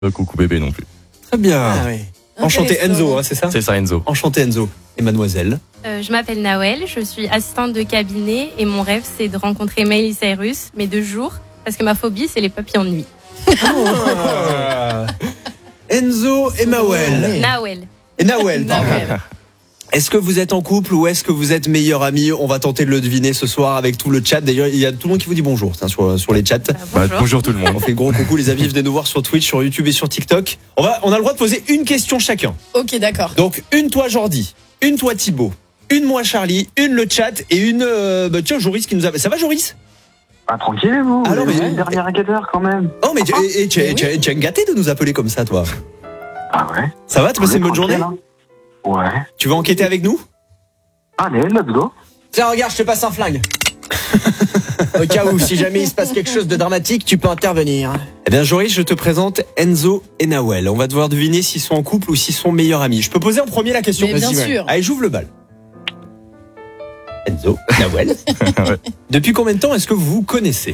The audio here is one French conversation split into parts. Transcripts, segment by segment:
Coucou bébé non plus. Très bien. Ah, oui. Enchanté Enzo, hein, c'est ça? C'est ça Enzo. Enchanté Enzo. Et mademoiselle? Je m'appelle Nawel, je suis assistante de cabinet et mon rêve c'est de rencontrer Miley Cyrus, mais de jour, parce que ma phobie c'est les papillons de nuit. Enzo et Mawel. Nawel. Et Nawel, pardon. Est-ce que vous êtes en couple ou est-ce que vous êtes meilleurs amis? On va tenter de le deviner ce soir avec tout le chat. D'ailleurs, il y a tout le monde qui vous dit bonjour sur les chats. Bonjour tout le monde. On fait gros coucou les amis, venez nous voir sur Twitch, sur YouTube et sur TikTok. On a le droit de poser une question chacun. Ok, d'accord. Donc une toi Jordi, une toi Thibaut, une moi Charlie, une le chat et une tiens Joris qui nous a... Ça va Joris? Ah, tranquille vous, Alors, mais... dernière enquêteur quand même. Oh mais tu es gâté de nous appeler comme ça toi. Ah ouais. Ça va, tu passes une bonne journée? Hein. Ouais. Tu vas enquêter avec nous? Allez, let's go. Tiens, regarde, je te passe un flingue. Au cas où, si jamais il se passe quelque chose de dramatique, tu peux intervenir. Eh bien Joris, je te présente Enzo et Nawel. On va devoir deviner s'ils sont en couple ou s'ils sont meilleurs amis. Je peux poser en premier la question? Mais bien Vas-y, sûr. Allez, j'ouvre le bal. Enzo, Nawel. Ouais. Depuis combien de temps est-ce que vous vous connaissez?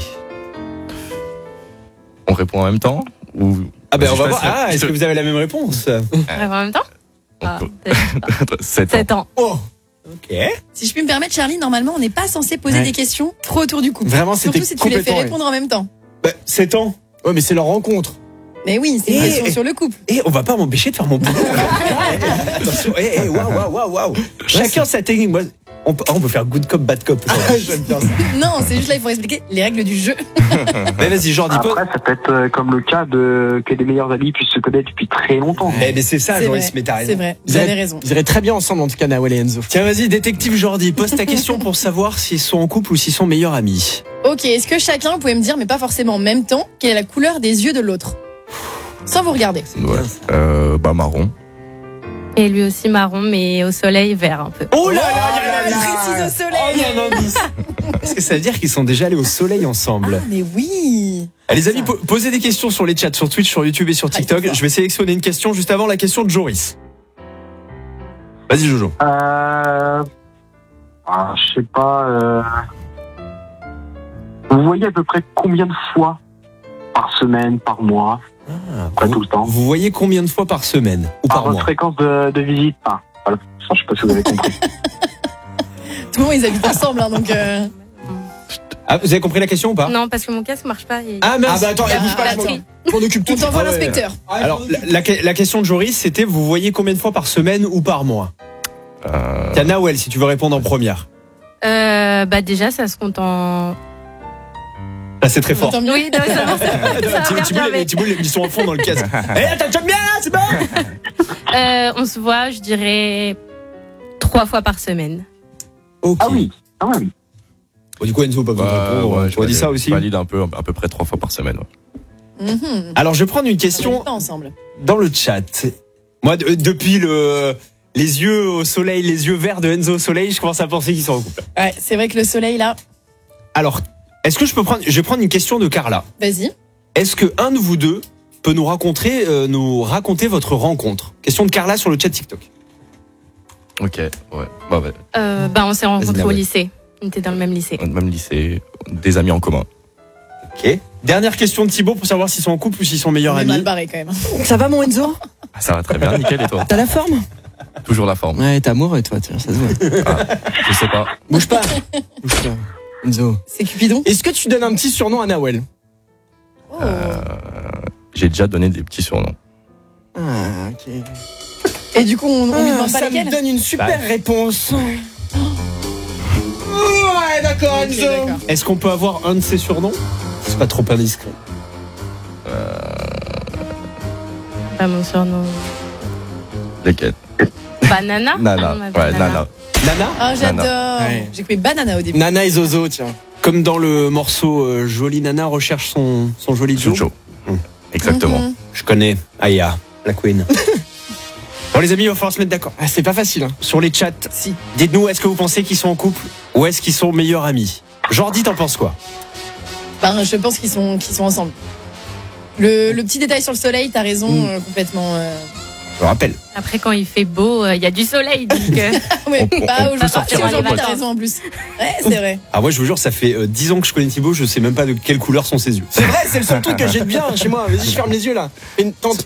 On répond en même temps ou... Ah ben on Vas-y, va je voir. passe. Ah, est-ce que vous avez la même réponse? En même temps Ah, 7 ans. 7 ans. Oh. Ok. Si je puis me permettre, Charlie, normalement, on n'est pas censé poser Ouais. des questions trop autour du couple. Vraiment, c'était Surtout si tu les fais complètement... répondre en même temps. 7 ans. Ouais, mais c'est leur rencontre. Mais oui, c'est une Et- question sur le couple. Et on va pas m'empêcher de faire mon boulot. Attention, waouh. Chacun sa technique. Moi, on peut faire good cop, bad cop. J'aime bien ça. Non, c'est juste là, il faut expliquer les règles du jeu. Mais vas-y, Jordi, pose. Après, ça peut être comme le cas que les meilleurs amis puissent se connaître depuis très longtemps. Mais c'est ça, C'est Joris, vrai, mais t'as raison. c'est vrai, vous avez raison. Ils iraient très bien ensemble, en tout cas, Nawel et Enzo. Tiens, vas-y, détective Jordi, pose ta question pour savoir s'ils sont en couple ou s'ils sont meilleurs amis. Ok, est-ce que chacun, vous pouvez me dire, mais pas forcément en même temps, quelle est la couleur des yeux de l'autre? Sans vous regarder. Ouais. Marron. Et lui aussi marron, mais au soleil vert un peu. Oh là Précise au soleil. Oh, il y a un indice. Est-ce que ça veut dire qu'ils sont déjà allés au soleil ensemble? Ah, mais oui. Allez, les amis, posez des questions sur les chats, sur Twitch, sur YouTube et sur TikTok. Je vais sélectionner une question juste avant la question de Joris. Vas-y, Jojo. Je sais pas. Vous voyez à peu près combien de fois par semaine, par mois, pas tout le temps, Vous voyez combien de fois par semaine ou par par votre mois? fréquence de visite? Voilà. Ça, je sais pas si vous avez compris. Tout le monde, ils habitent ensemble, hein, donc. Ah, vous avez compris la question ou pas? Non, parce que mon casque marche pas. Et... Ah, mince. attends, elle bouge pas, la je m'en tri. On occupe tout. On t'envoie Ah ouais. l'inspecteur. Alors, la question de Joris, c'était vous voyez combien de fois par semaine ou par mois? Tiens, Nawel, si tu veux répondre en première. Déjà, ça se compte en... Là, c'est très fort. Tant mieux. Oui, non, ça va faire bien, mais- Thibaut, ils sont au fond dans le casque. Eh, t'as bien là, c'est bon? On se voit, je dirais 3 fois par semaine. Ok. Ah oui, quand même. Bon, du coup, Enzo peut pas répondre. Tu as dit ça aussi? Je valide à peu près 3 fois par semaine. Ouais. Mhm. Alors, je vais prendre une On question habite pas ensemble. dans le chat. Moi, depuis les yeux au soleil, les yeux verts de Enzo au soleil, je commence à penser qu'ils sont en couple. Ouais, c'est vrai que le soleil, là, Alors, est-ce que je vais prendre une question de Carla. vas-y. Est-ce que un de vous deux peut nous raconter votre rencontre? Question de Carla sur le chat TikTok. Ok, ouais. Ouais. On s'est rencontrés au Nawel. lycée. On était dans le même lycée. Même lycée, des amis en commun. Ok. Dernière question de Thibaut pour savoir s'ils sont en couple ou s'ils sont meilleurs On est amis. mal barré quand même. Ça va, mon Enzo? Ah, ça va très bien, nickel, et toi? T'as la forme? Toujours la forme. Ouais, t'es amoureux, toi, tiens, ça se voit. Je sais pas. Bouge pas. Bouge pas. Enzo. C'est Cupidon. Est-ce que tu donnes un petit surnom à Nawel? Oh. J'ai déjà donné des petits surnoms. Ah, ok. Et du coup, on lui demande pas ça me lesquels. donne une super réponse. Ouais, d'accord, Ok, Enzo. d'accord. Est-ce qu'on peut avoir un de ces surnoms? C'est pas trop indiscret. Pas mon surnom. Lesquels? Banana. Nana. Ah, ma Ouais, banana. Nana. Nana? Ah, j'adore. Ouais. J'ai coupé banana au début. Nana et Zozo, tiens. Comme dans le morceau Jolie Nana recherche son joli Joe. Joe. Exactement. Mhm. Je connais Aya, la queen. Bon les amis, il va falloir se mettre d'accord. Ah, c'est pas facile, hein. Sur les chats, Si. dites-nous, est-ce que vous pensez qu'ils sont en couple ou est-ce qu'ils sont meilleurs amis? Jordi, t'en penses quoi? Ben, je pense qu'ils sont ensemble. Le petit détail sur le soleil, t'as raison, complètement. Je le rappelle. Après, quand il fait beau, il y a du soleil. Donc, Ouais, On pas peut sortir aujourd'hui, en aujourd'hui, pote. t'as raison en plus. Ouais, c'est vrai. Ah, moi, je vous jure, ça fait 10 ans que je connais Thibaut, je sais même pas de quelle couleur sont ses yeux. C'est vrai, c'est le seul truc que j'ai de bien chez moi. Vas-y, je ferme les yeux là. Tente.